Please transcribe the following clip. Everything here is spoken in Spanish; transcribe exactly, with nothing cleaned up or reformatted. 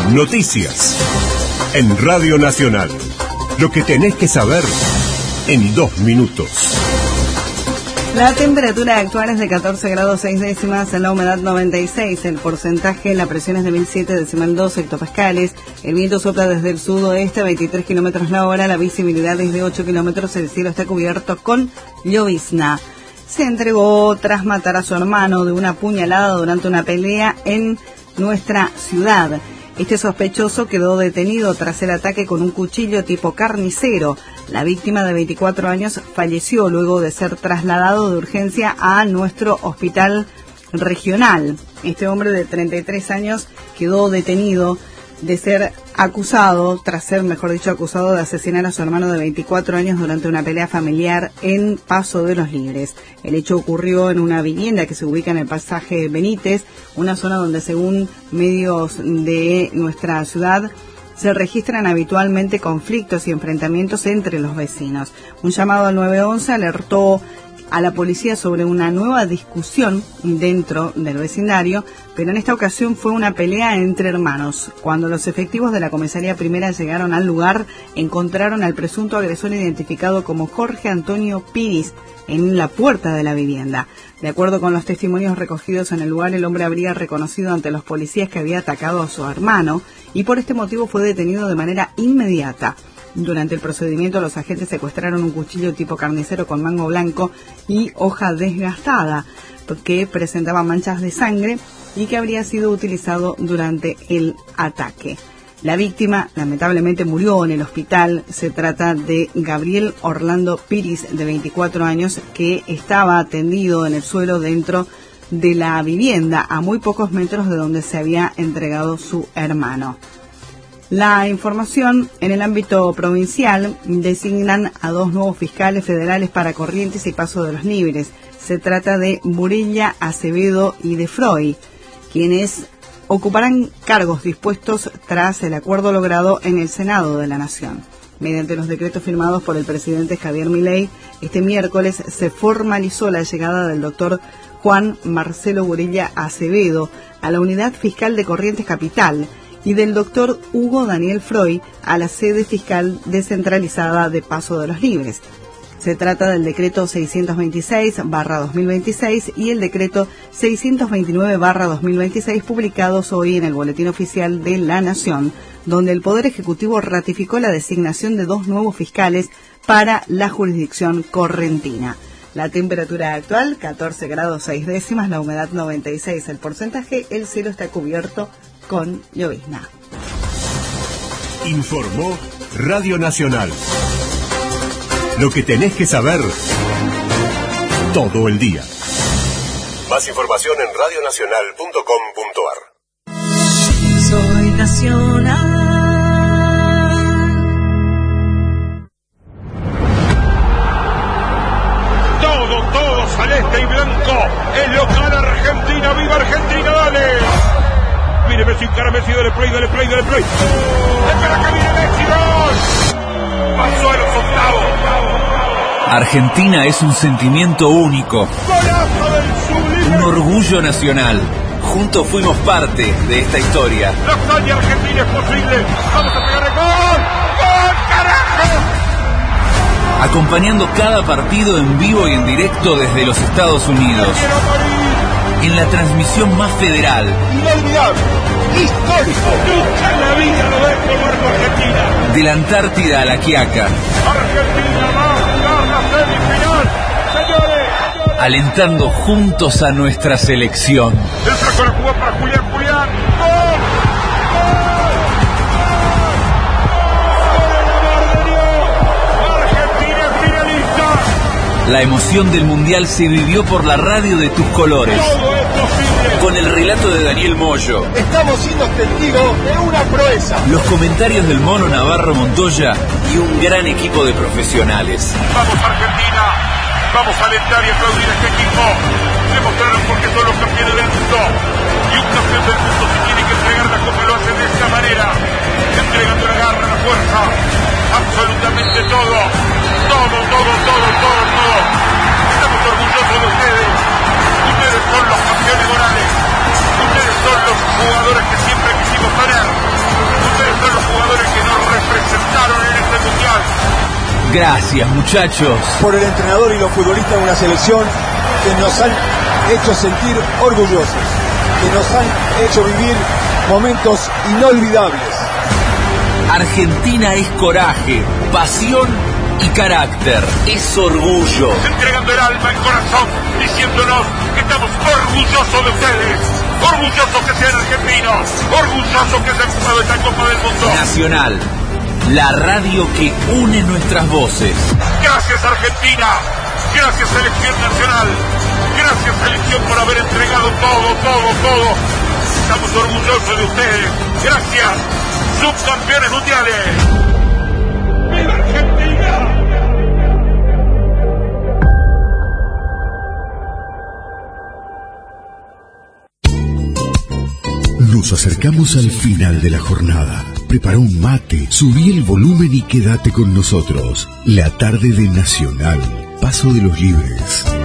Noticias en Radio Nacional. Lo que tenés que saber en dos minutos. La temperatura actual es de catorce grados seis décimas, la humedad noventa y seis, el porcentaje, la presión es de mil siete decimal dos hectopascales, el viento sopla desde el sudoeste a veintitrés kilómetros la hora, la visibilidad es de ocho kilómetros, el cielo está cubierto con llovizna. Se entregó tras matar a su hermano de una puñalada durante una pelea en nuestra ciudad. Este sospechoso quedó detenido tras el ataque con un cuchillo tipo carnicero. La víctima de veinticuatro años falleció luego de ser trasladado de urgencia a nuestro hospital regional. Este hombre de treinta y tres años quedó detenido de ser acusado, tras ser, mejor dicho, acusado de asesinar a su hermano de veinticuatro años durante una pelea familiar en Paso de los Libres. El hecho ocurrió en una vivienda que se ubica en el pasaje Benítez, una zona donde, según medios de nuestra ciudad, se registran habitualmente conflictos y enfrentamientos entre los vecinos. Un llamado al nueve once alertó a la policía sobre una nueva discusión dentro del vecindario, pero en esta ocasión fue una pelea entre hermanos. Cuando los efectivos de la comisaría primera llegaron al lugar, encontraron al presunto agresor identificado como Jorge Antonio Piris en la puerta de la vivienda. De acuerdo con los testimonios recogidos en el lugar, el hombre habría reconocido ante los policías que había atacado a su hermano y por este motivo fue detenido de manera inmediata. Durante el procedimiento, los agentes secuestraron un cuchillo tipo carnicero con mango blanco y hoja desgastada, que presentaba manchas de sangre y que habría sido utilizado durante el ataque. La víctima lamentablemente murió en el hospital. Se trata de Gabriel Orlando Piris, de veinticuatro años, que estaba tendido en el suelo dentro de la vivienda, a muy pocos metros de donde se había entregado su hermano. La información en el ámbito provincial: designan a dos nuevos fiscales federales para Corrientes y Paso de los Libres. Se trata de Burilla, Acevedo y de Freud, quienes ocuparán cargos dispuestos tras el acuerdo logrado en el Senado de la Nación. Mediante los decretos firmados por el presidente Javier Milei, este miércoles se formalizó la llegada del doctor Juan Marcelo Burilla Acevedo a la Unidad Fiscal de Corrientes Capital y del doctor Hugo Daniel Freud a la sede fiscal descentralizada de Paso de los Libres. Se trata del decreto seiscientos veintiséis barra dos mil veintiséis y el decreto seiscientos veintinueve barra dos mil veintiséis, publicados hoy en el Boletín Oficial de la Nación, donde el Poder Ejecutivo ratificó la designación de dos nuevos fiscales para la jurisdicción correntina. La temperatura actual, catorce grados seis décimas, la humedad noventa y seis, el porcentaje, el cielo está cubierto con llovizna. Informó Radio Nacional. Lo que tenés que saber todo el día. Más información en radio nacional punto com punto a r. Soy nacional. Todo, todo celeste y blanco. Es local Argentina. ¡Viva Argentina! ¡Dale! Mire Messi, cara Messi, dale play, dale play, dale play. ¡Espera que viene Messi! ¡Gol! Pasó a los octavos. Argentina es un sentimiento único. ¡Golazo del sublime! Un orgullo nacional. Juntos fuimos parte de esta historia. La hazaña argentina es posible. Vamos a pegar el gol. ¡Gol, carajo! Acompañando cada partido en vivo y en directo desde los Estados Unidos. ¡Quiero morir! En la transmisión más federal. Inolvidable. Histórico. Nunca en la vida lo dejo el barco Argentina. De la Antártida a la Quiaca. Argentina va a jugar la semifinal. Señores. Alentando juntos a nuestra selección. El flaco la jugó para Julián. Julián. ¡Gol! La emoción del Mundial se vivió por la radio de tus colores. Todo es posible. Con el relato de Daniel Moyo. Estamos siendo testigos de una proeza. Los comentarios del Mono Navarro Montoya y un gran equipo de profesionales. Vamos Argentina. Vamos a alentar y aplaudir a este equipo. Demostraron por qué son los campeones del mundo. Y un campeón del mundo se tiene que entregar la copa, lo hace de esta manera. Entregando la garra, la fuerza. Absolutamente todo. Todo, todo, todo, todo, todo. Estamos orgullosos de ustedes. Ustedes son los campeones morales. Ustedes son los jugadores que siempre quisimos tener. Gracias, muchachos. Por el entrenador y los futbolistas de una selección que nos han hecho sentir orgullosos, que nos han hecho vivir momentos inolvidables. Argentina es coraje, pasión y carácter. Es orgullo. Entregando el alma, el corazón, diciéndonos que estamos orgullosos de ustedes. Orgullosos que sean argentinos. Orgullosos que se han jugado esta Copa del Mundo. Nacional, la radio que une nuestras voces. Gracias, Argentina. Gracias, Selección Nacional. Gracias, Selección, por haber entregado todo, todo, todo. Estamos orgullosos de ustedes. Gracias. Subcampeones mundiales. ¡Viva Argentina! Nos acercamos al final de la jornada. Prepara un mate, subí el volumen y quédate con nosotros. La tarde de Nacional, Paso de los Libres.